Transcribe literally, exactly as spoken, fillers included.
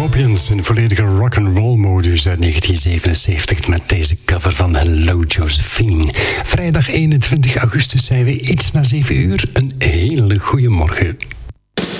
Scorpions in volledige rock'n'roll modus uit negentien zevenenzeventig met deze cover van Hello Josephine. Vrijdag eenentwintig augustus zijn we iets na zeven uur. Een hele goede morgen.